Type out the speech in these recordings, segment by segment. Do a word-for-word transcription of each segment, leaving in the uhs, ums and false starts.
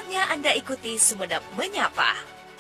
Saatnya Anda ikuti Sumenep Menyapa.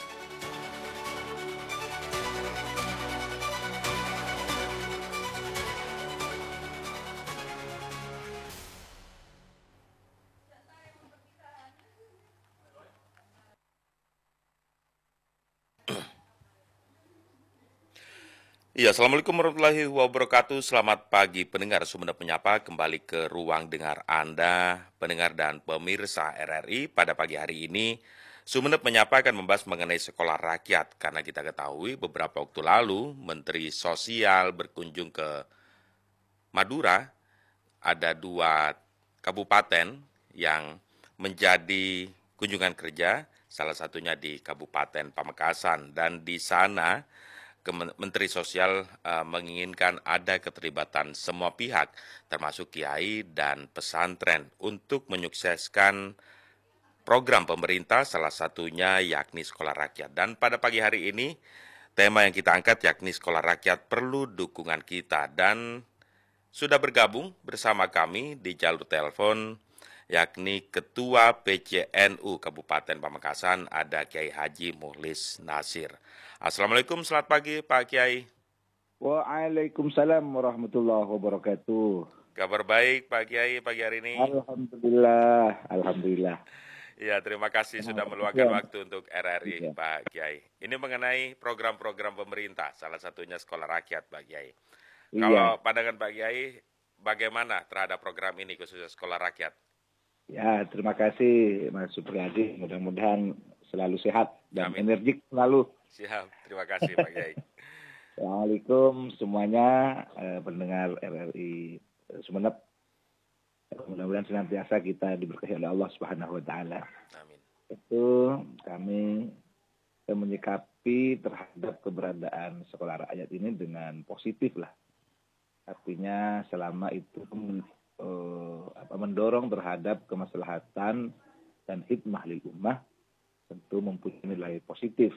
Ya, Assalamualaikum warahmatullahi wabarakatuh. Selamat pagi pendengar Sumenep Menyapa. Kembali ke ruang dengar Anda, pendengar dan pemirsa R R I. Pada pagi hari ini, Sumenep Menyapa akan membahas mengenai sekolah rakyat. Karena kita ketahui beberapa waktu lalu, Menteri Sosial berkunjung ke Madura. Ada dua kabupaten yang menjadi kunjungan kerja, salah satunya di Kabupaten Pamekasan. Dan di sana, Menteri Sosial uh, menginginkan ada keterlibatan semua pihak, termasuk kiai dan pesantren, untuk menyukseskan program pemerintah, salah satunya yakni sekolah rakyat. Dan pada pagi hari ini, tema yang kita angkat yakni sekolah rakyat perlu dukungan kita. Dan sudah bergabung bersama kami di jalur telepon, yakni Ketua P C N U Kabupaten Pamekasan, ada Kiai Haji Mukhlis Nasir. Assalamualaikum, selamat pagi Pak Kiai. Waalaikumsalam warahmatullahi wabarakatuh. Kabar baik Pak Kiai pagi hari ini? Alhamdulillah, Alhamdulillah. Ya, terima kasih sudah meluangkan ya. waktu untuk R R I ya. Pak Kiai. Ini mengenai program-program pemerintah, salah satunya sekolah rakyat Pak Kiai. Ya. Kalau pandangan Pak Kiai, bagaimana terhadap program ini khususnya sekolah rakyat? Ya, terima kasih Mas Supriyadi. Mudah-mudahan selalu sehat dan Amin. Energik selalu. Siap, terima kasih Pak Kiai. Assalamualaikum semuanya, eh, pendengar R R I Sumenep. Mudah-mudahan senantiasa kita diberkahi oleh Allah Subhanahu Wa Taala. Amin. Itu kami menyikapi terhadap keberadaan sekolah rakyat ini dengan positif lah. Artinya selama itu eh, apa, mendorong terhadap kemaslahatan dan hikmah lil ummah, tentu mempunyai nilai positif.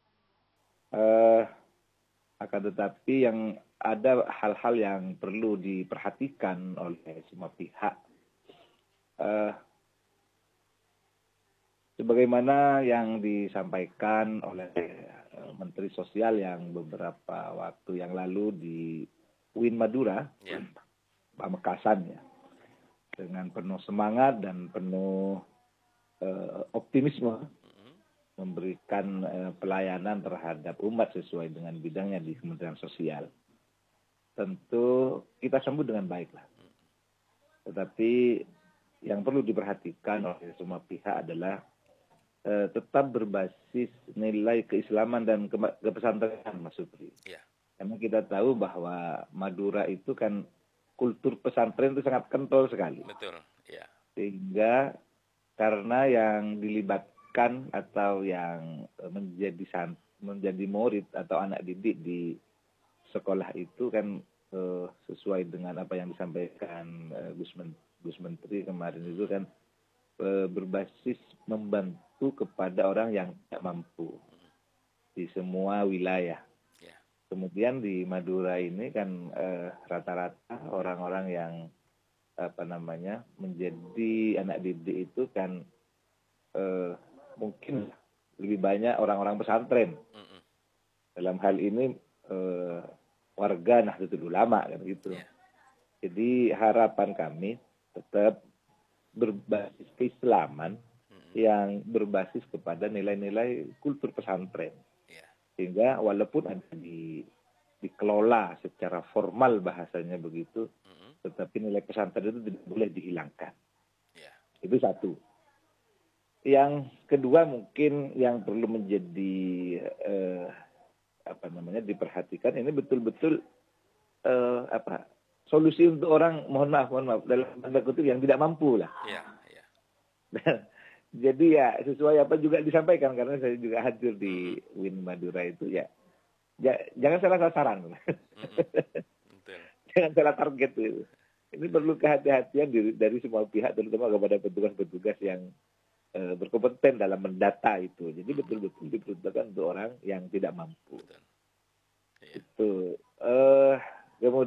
Eh, akan tetapi yang ada hal-hal yang perlu diperhatikan oleh semua pihak. Eh, sebagaimana yang disampaikan oleh eh, Menteri Sosial yang beberapa waktu yang lalu di U I N Madura, yeah. Pamekasan ya, dengan penuh semangat dan penuh eh, optimisme, memberikan uh, pelayanan terhadap umat sesuai dengan bidangnya di Kementerian Sosial. Tentu kita sambut dengan baik lah. Tetapi yang perlu diperhatikan oleh semua pihak adalah uh, tetap berbasis nilai keislaman dan ke- kepesantrenan, Mas Supri. Yeah. Karena kita tahu bahwa Madura itu kan kultur pesantren itu sangat kental sekali. Betul, ya. Yeah. Sehingga karena yang dilibatkan atau yang menjadi san, menjadi murid atau anak didik di sekolah itu kan eh, sesuai dengan apa yang disampaikan eh, Gus, Men, Gus Menteri kemarin itu kan eh, berbasis membantu kepada orang yang tidak mampu di semua wilayah. Yeah. Kemudian di Madura ini kan eh, rata-rata orang-orang yang apa namanya menjadi anak didik itu kan eh, mungkin lebih banyak orang-orang pesantren. Mm-mm. Dalam hal ini eh, warga Nahdlatul Ulama kan gitu. Yeah. Jadi harapan kami tetap berbasis keislaman, mm-hmm. yang berbasis kepada nilai-nilai kultur pesantren. Yeah. Sehingga walaupun ada di dikelola secara formal bahasanya begitu, mm-hmm. tetapi nilai pesantren itu tidak boleh dihilangkan. Yeah. Itu satu. Yang kedua mungkin yang perlu menjadi eh, apa namanya diperhatikan ini betul-betul eh, apa solusi untuk orang mohon maaf mohon maaf dalam tanda kutip yang tidak mampu lah. Iya, iya. Jadi ya sesuai apa juga disampaikan karena saya juga hadir di U I N Madura itu ya. ja, jangan salah sasaran. Betul. Jangan salah target itu. Ini perlu kehati-hatian dari, dari semua pihak terutama kepada petugas-petugas yang berkompeten dalam mendata itu. Jadi betul-betul diperuntukkan untuk orang yang tidak mampu. Iya. Itu. Uh,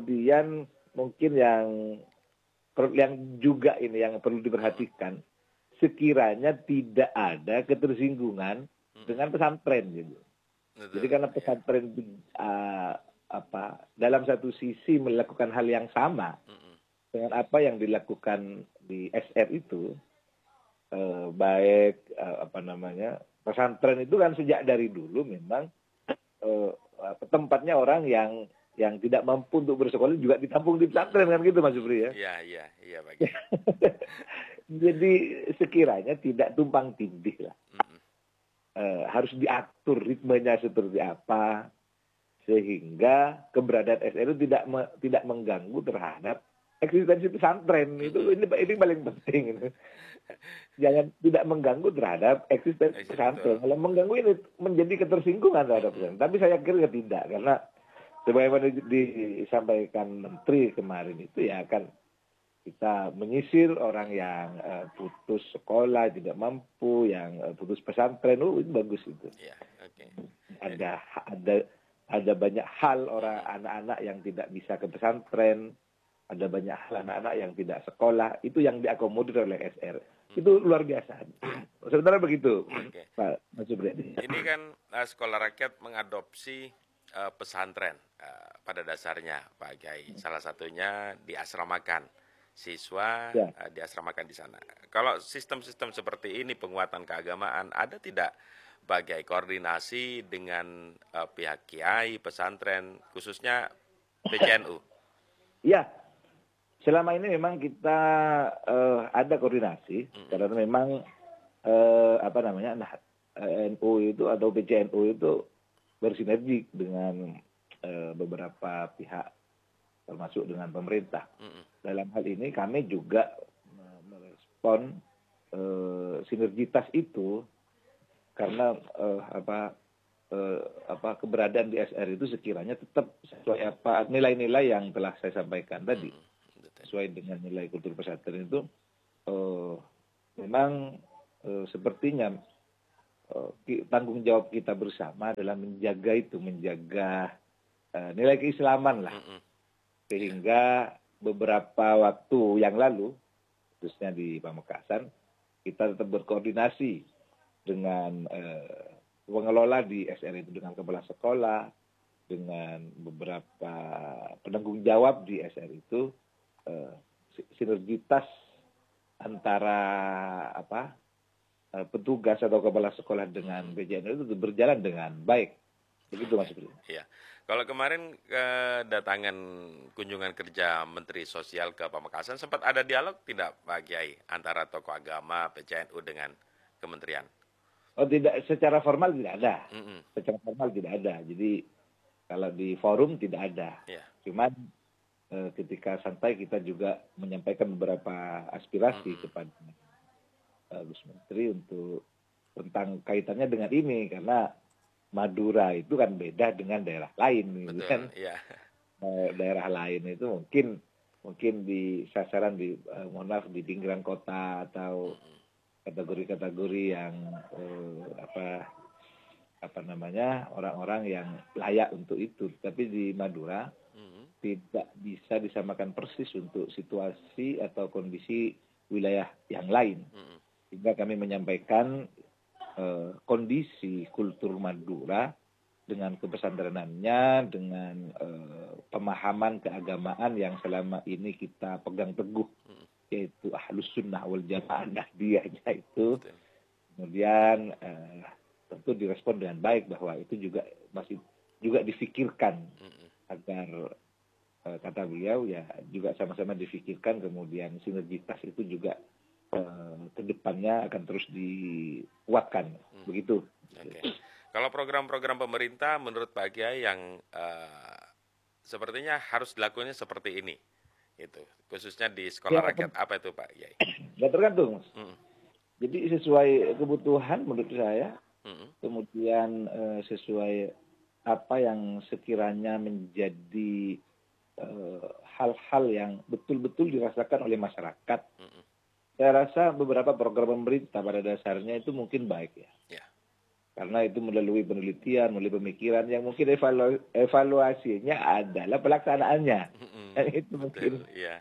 kemudian mungkin yang yang juga ini yang perlu diperhatikan, sekiranya tidak ada ketersinggungan Mm-mm. dengan pesantren gitu. Betul, Jadi karena ya. pesantren itu uh, apa dalam satu sisi melakukan hal yang sama Mm-mm. dengan apa yang dilakukan di S R itu, uh, baik uh, apa namanya pesantren itu kan sejak dari dulu memang uh, tempatnya orang yang yang tidak mampu untuk bersekolah juga ditampung di pesantren kan gitu Mas Supri ya. Iya, iya, iya Pak Kiai. Jadi sekiranya tidak tumpang tindih lah. Mm-mm. Uh, harus diatur ritmenya seperti apa sehingga keberadaan S R itu tidak me, tidak mengganggu terhadap eksistensi pesantren. Itu ini ini paling penting. Jangan tidak mengganggu terhadap eksistensi Eksi- pesantren. betul. Kalau mengganggu ini menjadi ketersinggungan terhadap pesantren. Tapi saya kira tidak karena sebagaimana disampaikan Menteri kemarin itu ya akan kita menyisir orang yang uh, putus sekolah, tidak mampu, yang uh, putus pesantren, oh itu bagus itu. Iya, oke. Ada ada ada banyak hal orang anak-anak yang tidak bisa ke pesantren, ada banyak hal anak-anak yang tidak sekolah, itu yang diakomodir oleh S R. Itu luar biasa. Sebenarnya begitu, Oke. Pak Mas Subriyadi. Ini kan uh, sekolah rakyat mengadopsi uh, pesantren uh, pada dasarnya Pak Kiai. Salah satunya diasramakan siswa Ya. uh, diasramakan di sana. Kalau sistem-sistem seperti ini penguatan keagamaan ada tidak Pak Kiai koordinasi dengan uh, pihak kiai pesantren khususnya P C N U? Ya, selama ini memang kita uh, ada koordinasi Mm-mm. karena memang uh, apa namanya nah, N U itu atau P C N U itu bersinergi dengan uh, beberapa pihak termasuk dengan pemerintah. Mm-mm. Dalam hal ini kami juga uh, merespon uh, sinergitas itu karena uh, apa uh, apa keberadaan di S R itu sekiranya tetap sesuai apa nilai-nilai yang telah saya sampaikan tadi. Mm-mm. Betul. Sesuai dengan nilai kultur pesantren itu uh, memang uh, sepertinya uh, tanggung jawab kita bersama adalah menjaga itu, menjaga uh, nilai keislaman lah. Mm-mm. Sehingga beberapa waktu yang lalu, khususnya di Pamekasan, kita tetap berkoordinasi dengan uh, pengelola di S R itu, dengan kepala sekolah, dengan beberapa penanggung jawab di S R itu, uh, sinergitas antara apa uh, petugas atau kepala sekolah dengan P J N U itu berjalan dengan baik. Begitu Mas Bri. Iya. Kalau kemarin kedatangan kunjungan kerja Menteri Sosial ke Pamekasan sempat ada dialog tidak Pak Kiai antara tokoh agama P C N U dengan kementerian? Oh tidak, secara formal tidak ada. Mm-mm. Secara formal tidak ada. Jadi kalau di forum tidak ada. Iya. Cuman eh, ketika santai kita juga menyampaikan beberapa aspirasi Mm-mm. kepada eh, Gus Menteri untuk tentang kaitannya dengan ini karena Madura itu kan beda dengan daerah lain, gitu Betul. kan. Iya. Eh, daerah lain itu mungkin mungkin di sasaran di eh, mohon maaf di pinggiran kota atau Mm-mm. kategori-kategori yang eh, apa apa namanya orang-orang yang layak untuk itu. Tapi di Madura Mm-mm. tidak bisa disamakan persis untuk situasi atau kondisi wilayah yang lain. Mm-mm. Sehingga kami menyampaikan eh, kondisi kultur Madura dengan kepesantrenannya, dengan eh, pemahaman keagamaan yang selama ini kita pegang teguh, Mm-mm. yaitu Ahlus Sunnah wal Jamaah Nahdiyahnya itu. Betul. Kemudian eh, tentu direspon dengan baik bahwa itu juga masih juga difikirkan Mm-mm. agar eh, kata beliau ya juga sama-sama difikirkan, kemudian sinergitas itu juga eh, ke depannya akan terus dikuatkan. Hmm. Begitu. Oke. Kalau program-program pemerintah menurut Pak Kiai yang eh, sepertinya harus dilakukannya seperti ini, itu khususnya di sekolah Ya, rakyat apa itu Pak Kiai? nggak tergantung. Mm-mm. Jadi sesuai kebutuhan menurut saya, Mm-mm. kemudian eh, sesuai apa yang sekiranya menjadi eh, hal-hal yang betul-betul dirasakan oleh masyarakat. Mm-mm. Saya rasa beberapa program pemerintah pada dasarnya itu mungkin baik ya. Ya. Karena itu melalui penelitian, melalui pemikiran yang mungkin evalu- evaluasinya adalah pelaksanaannya. Mm-mm. Dan itu mungkin Betul, iya.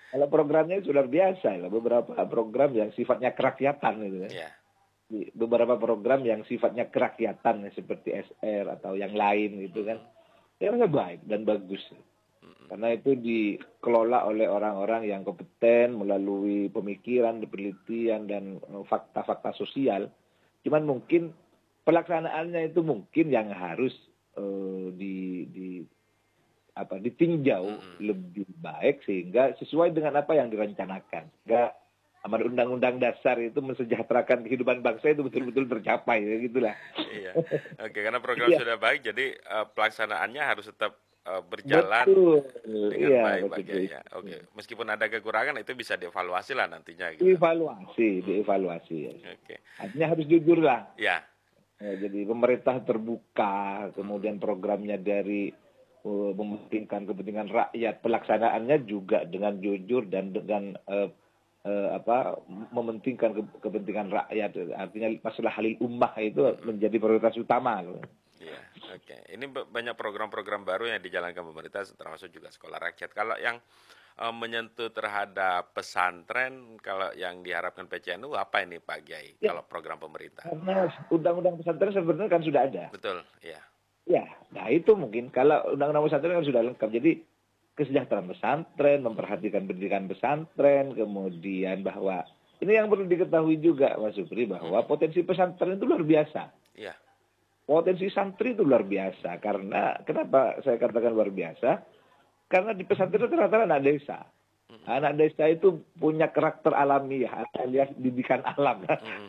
Kalau programnya itu luar biasa ya, beberapa program yang sifatnya kerakyatan gitu ya. Ya. Di- Beberapa program yang sifatnya kerakyatan ya, seperti S R atau yang lain gitu kan. Saya rasa baik dan bagus. Karena itu dikelola oleh orang-orang yang kompeten melalui pemikiran, penelitian dan eh, fakta-fakta sosial. Cuman mungkin pelaksanaannya itu mungkin yang harus eh, di, di apa ditinjau Mm-mm. lebih baik sehingga sesuai dengan apa yang direncanakan. Enggak amanat undang-undang dasar itu mensejahterakan kehidupan bangsa itu betul-betul tercapai ya gitulah. Iya. Oke, karena program Iya, sudah baik, jadi eh, pelaksanaannya harus tetap eh, berjalan betul. dengan Iya, baik betul. Pak Kiai ya. Oke, meskipun ada kekurangan itu bisa dievaluasi lah nantinya gitu. Dievaluasi, dievaluasi ya. Oke. Artinya harus jujur lah. Ya. Ya, jadi pemerintah terbuka, kemudian programnya dari uh, mementingkan kepentingan rakyat, pelaksanaannya juga dengan jujur dan dengan uh, uh, apa mementingkan ke- kepentingan rakyat. Artinya masalah halil ummah itu menjadi prioritas utama. Iya, oke. Ini ba- banyak program-program baru yang dijalankan pemerintah, termasuk juga sekolah rakyat. Kalau yang eh, menyentuh terhadap pesantren, kalau yang diharapkan P C N U apa ini Pak Kiai? Ya, Kalau program pemerintah? karena undang-undang pesantren sebenarnya kan sudah ada. Betul, ya. Ya, nah itu mungkin kalau undang-undang pesantren kan sudah lengkap. Jadi kesejahteraan pesantren, memperhatikan pendidikan pesantren, kemudian bahwa ini yang perlu diketahui juga Mas Supri bahwa potensi pesantren itu luar biasa. Iya. Potensi santri itu luar biasa karena kenapa saya katakan luar biasa? Karena di pesantren itu rata-rata anak desa. Anak desa itu punya karakter alamiah alias didikan alam.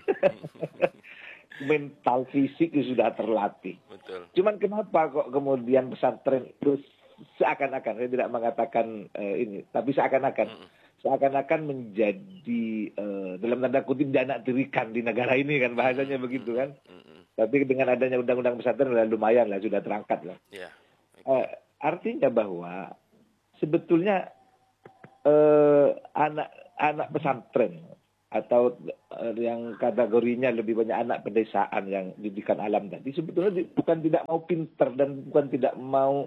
Mental fisik itu sudah terlatih. Betul. Cuman kenapa kok kemudian pesantren itu seakan-akan, saya tidak mengatakan eh, ini, tapi seakan-akan, seakan-akan menjadi eh, dalam tanda kutip anak tirikan di negara ini kan bahasanya begitu kan. Tapi dengan adanya undang-undang pesantren sudah lumayan lah, sudah terangkat lah. Iya. Eh, artinya bahwa sebetulnya eh, anak anak pesantren atau eh, yang kategorinya lebih banyak anak pedesaan yang didikan alam tadi sebetulnya di- bukan tidak mau pinter dan bukan tidak mau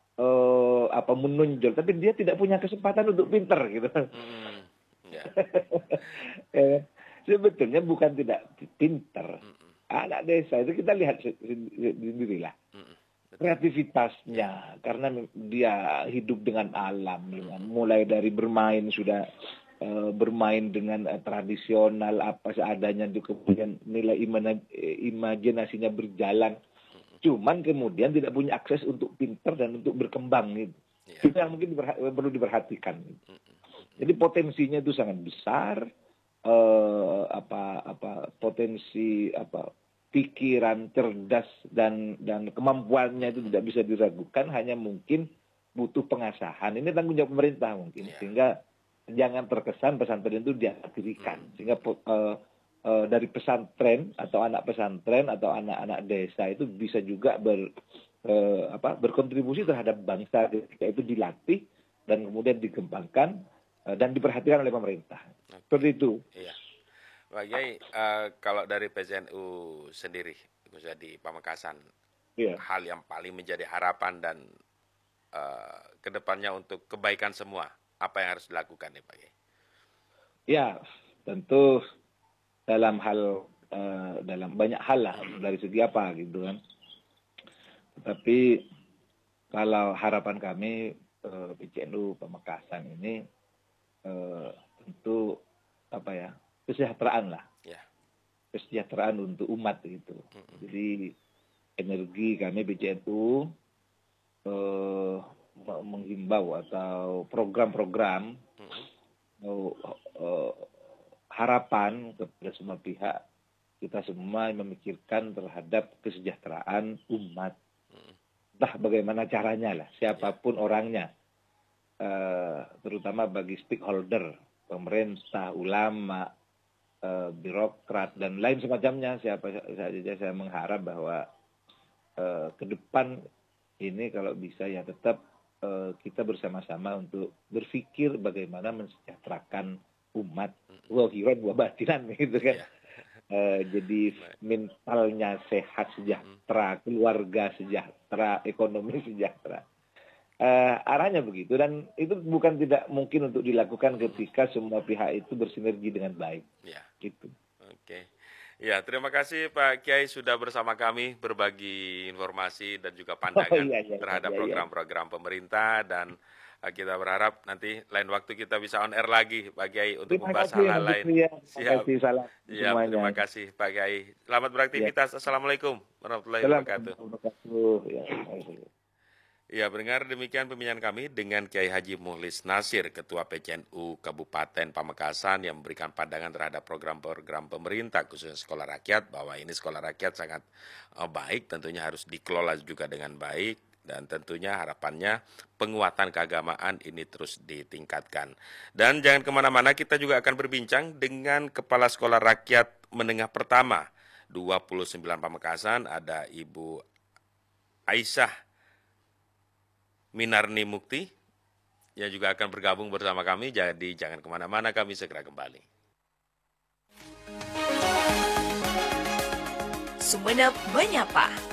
eh, apa menonjol, tapi dia tidak punya kesempatan untuk pinter gitu. Mm, ya. Eh, sebetulnya bukan tidak pinter. Anak desa itu kita lihat se- se- sendirilah Mm, betul. kreativitasnya karena dia hidup dengan alam dengan mulai dari bermain sudah eh, bermain dengan eh, tradisional apa seadanya juga kemudian nilai imana- eh, imajinasinya berjalan cuman kemudian tidak punya akses untuk pinter dan untuk berkembang gitu. Iya. Itu yang mungkin diperha- perlu diperhatikan gitu. Jadi potensinya itu sangat besar eh, apa apa potensi apa pikiran cerdas dan dan kemampuannya itu tidak bisa diragukan hanya mungkin butuh pengasahan. Ini tanggung jawab pemerintah mungkin Iya. sehingga jangan terkesan pesantren itu diaktifkan sehingga eh, eh, dari pesantren atau anak pesantren atau anak-anak desa itu bisa juga ber eh, apa berkontribusi terhadap bangsa ketika itu dilatih dan kemudian dikembangkan eh, dan diperhatikan oleh pemerintah. Seperti itu. Iya. Pak Kiai, eh, kalau dari P C N U sendiri, khususnya di Pamekasan, Iya. hal yang paling menjadi harapan dan eh, kedepannya untuk kebaikan semua, apa yang harus dilakukan nih Pak Kiai? Ya, tentu dalam hal eh, dalam banyak hal lah dari segi apa gitu kan. Tetapi kalau harapan kami eh, P C N U Pamekasan ini eh, tentu apa ya kesejahteraan lah, Ya. kesejahteraan untuk umat gitu. Jadi energi kami P C N U eh, me- menghimbau atau program-program eh, eh, harapan kepada semua pihak kita semua memikirkan terhadap kesejahteraan umat. Entah bagaimana caranya lah, siapapun orangnya, eh, terutama bagi stakeholder, pemerintah, ulama, eh, birokrat dan lain semacamnya, siapa saja saya mengharap bahwa eh, ke depan ini kalau bisa ya tetap eh, kita bersama-sama untuk berpikir bagaimana mensejahterakan umat, wahiran wa batinan gitu kan. Iya. Eh, jadi mentalnya sehat, sejahtera, keluarga sejahtera, ekonomi sejahtera. uh, arahnya begitu, dan itu bukan tidak mungkin untuk dilakukan ketika semua pihak itu bersinergi dengan baik. Ya. Gitu. Oke. Ya, terima kasih Pak Kiai sudah bersama kami berbagi informasi dan juga pandangan Oh, iya, iya, terhadap iya, iya. program-program pemerintah, dan uh, kita berharap nanti lain waktu kita bisa on air lagi Pak Kiai untuk Terima membahas kasih, hal-hal Mas lain. Fitria. Terima Siap. kasih, salam Ya, semuanya. terima kasih Pak Kiai. Selamat beraktivitas. Assalamualaikum warahmatullahi wabarakatuh. Assalamualaikum warahmatullahi wabarakatuh. Ya, pendengar, demikian pembicaraan kami dengan Kiai Haji Mukhlis Nasir, Ketua P C N U Kabupaten Pamekasan, yang memberikan pandangan terhadap program-program pemerintah, khususnya sekolah rakyat, bahwa ini sekolah rakyat sangat uh, baik, tentunya harus dikelola juga dengan baik, dan tentunya harapannya penguatan keagamaan ini terus ditingkatkan. Dan jangan kemana-mana, kita juga akan berbincang dengan Kepala Sekolah Rakyat Menengah Pertama dua puluh sembilan Pamekasan, ada Ibu Aisyah Minarni Mukti, yang juga akan bergabung bersama kami. Jadi jangan kemana-mana, kami segera kembali. Sumeneb Menyapa.